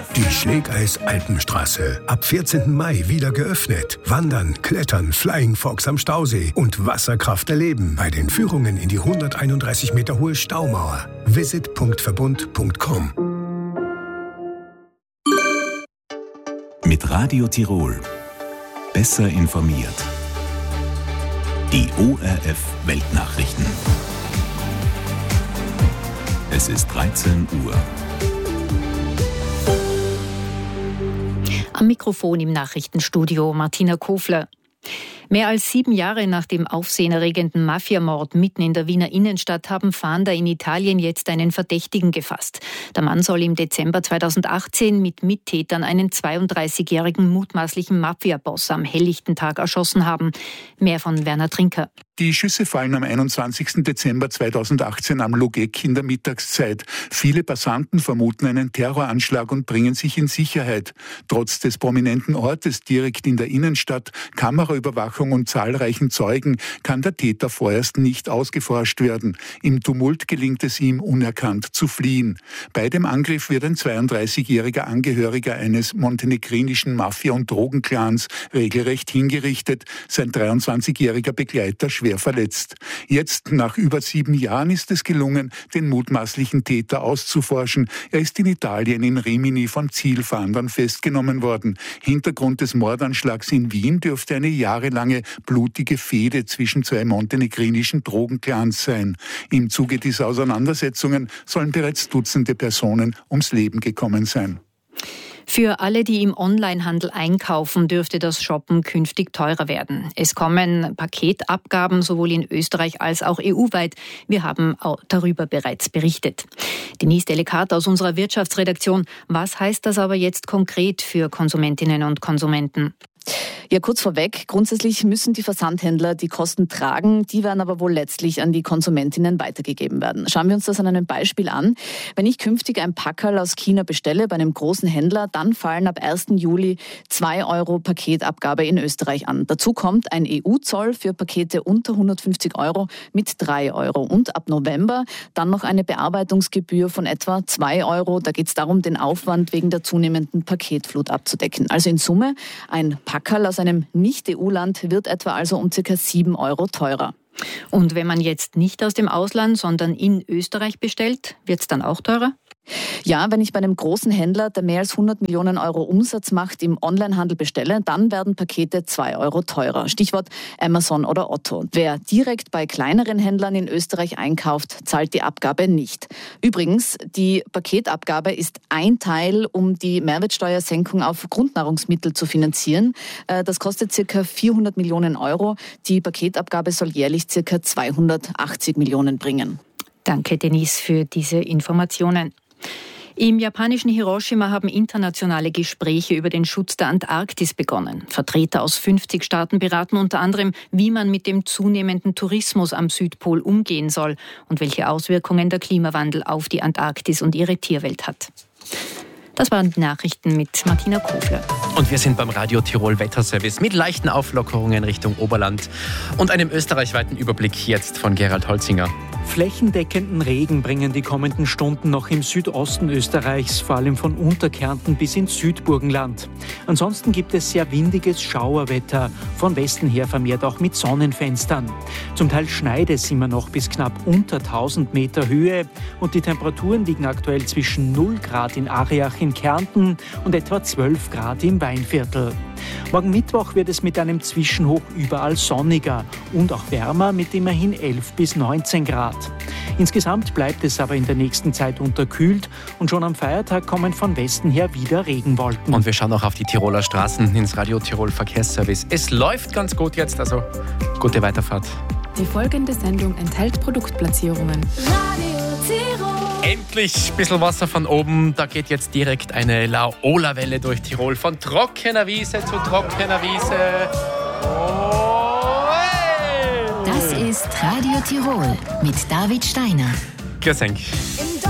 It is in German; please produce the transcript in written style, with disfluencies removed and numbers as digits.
Die Schlägeis-Alpenstraße. Ab 14. Mai wieder geöffnet. Wandern, Klettern, Flying Fox am Stausee und Wasserkraft erleben bei den Führungen in die 131 Meter hohe Staumauer. visit.verbund.com. Mit Radio Tirol. Besser informiert. Die ORF Weltnachrichten. Es ist 13 Uhr. Am Mikrofon im Nachrichtenstudio Martina Kofler. Mehr als 7 Jahre nach dem aufsehenerregenden Mafiamord mitten in der Wiener Innenstadt haben Fahnder in Italien jetzt einen Verdächtigen gefasst. Der Mann soll im Dezember 2018 mit Mittätern einen 32-jährigen mutmaßlichen Mafia-Boss am helllichten Tag erschossen haben. Mehr von Werner Trinker. Die Schüsse fallen am 21. Dezember 2018 am Lugek in der Mittagszeit. Viele Passanten vermuten einen Terroranschlag und bringen sich in Sicherheit. Trotz des prominenten Ortes direkt in der Innenstadt, Kameraüberwachung und zahlreichen Zeugen kann der Täter vorerst nicht ausgeforscht werden. Im Tumult gelingt es ihm, unerkannt zu fliehen. Bei dem Angriff wird ein 32-jähriger Angehöriger eines montenegrinischen Mafia- und Drogenclans regelrecht hingerichtet, sein 23-jähriger Begleiter schwer verletzt. Jetzt, nach über 7 Jahren, ist es gelungen, den mutmaßlichen Täter auszuforschen. Er ist in Italien in Rimini von Zielfahndern festgenommen worden. Hintergrund des Mordanschlags in Wien dürfte eine jahrelange blutige Fehde zwischen 2 montenegrinischen Drogenclans sein. Im Zuge dieser Auseinandersetzungen sollen bereits Dutzende Personen ums Leben gekommen sein. Für alle, die im Onlinehandel einkaufen, dürfte das Shoppen künftig teurer werden. Es kommen Paketabgaben sowohl in Österreich als auch EU-weit. Wir haben auch darüber bereits berichtet. Denise Delikat aus unserer Wirtschaftsredaktion. Was heißt das aber jetzt konkret für Konsumentinnen und Konsumenten? Ja, kurz vorweg, grundsätzlich müssen die Versandhändler die Kosten tragen, die werden aber wohl letztlich an die Konsumentinnen weitergegeben werden. Schauen wir uns das an einem Beispiel an. Wenn ich künftig ein Packerl aus China bestelle bei einem großen Händler, dann fallen ab 1. Juli 2 € Paketabgabe in Österreich an. Dazu kommt ein EU-Zoll für Pakete unter 150 € mit 3 € und ab November dann noch eine Bearbeitungsgebühr von etwa 2 €. Da geht es darum, den Aufwand wegen der zunehmenden Paketflut abzudecken. Also in Summe ein Packerl aus einem Nicht-EU-Land wird etwa also um ca. 7 € teurer. Und wenn man jetzt nicht aus dem Ausland, sondern in Österreich bestellt, wird es dann auch teurer? Ja, wenn ich bei einem großen Händler, der mehr als 100 Millionen € Umsatz macht, im Onlinehandel bestelle, dann werden Pakete 2 € teurer. Stichwort Amazon oder Otto. Wer direkt bei kleineren Händlern in Österreich einkauft, zahlt die Abgabe nicht. Übrigens, die Paketabgabe ist ein Teil, um die Mehrwertsteuersenkung auf Grundnahrungsmittel zu finanzieren. Das kostet ca. 400 Millionen €. Die Paketabgabe soll jährlich ca. 280 Millionen bringen. Danke, Denise, für diese Informationen. Im japanischen Hiroshima haben internationale Gespräche über den Schutz der Antarktis begonnen. Vertreter aus 50 Staaten beraten unter anderem, wie man mit dem zunehmenden Tourismus am Südpol umgehen soll und welche Auswirkungen der Klimawandel auf die Antarktis und ihre Tierwelt hat. Das waren die Nachrichten mit Martina Kofler. Und wir sind beim Radio Tirol Wetterservice mit leichten Auflockerungen Richtung Oberland und einem österreichweiten Überblick jetzt von Gerald Holzinger. Flächendeckenden Regen bringen die kommenden Stunden noch im Südosten Österreichs, vor allem von Unterkärnten bis ins Südburgenland. Ansonsten gibt es sehr windiges Schauerwetter, von Westen her vermehrt auch mit Sonnenfenstern. Zum Teil schneit es immer noch bis knapp unter 1000 Meter Höhe und die Temperaturen liegen aktuell zwischen 0 Grad in Ariach in Kärnten und etwa 12 Grad im Weinviertel. Morgen Mittwoch wird es mit einem Zwischenhoch überall sonniger und auch wärmer mit immerhin 11 bis 19 Grad. Insgesamt bleibt es aber in der nächsten Zeit unterkühlt und schon am Feiertag kommen von Westen her wieder Regenwolken. Und wir schauen auch auf die Tiroler Straßen ins Radio Tirol Verkehrsservice. Es läuft ganz gut jetzt, also gute Weiterfahrt. Die folgende Sendung enthält Produktplatzierungen. Radio Tirol. Endlich ein bisschen Wasser von oben. Da geht jetzt direkt eine Laola-Welle durch Tirol. Von trockener Wiese zu trockener Wiese. Oh, hey. Das ist Radio Tirol mit David Steiner. Grüß euch.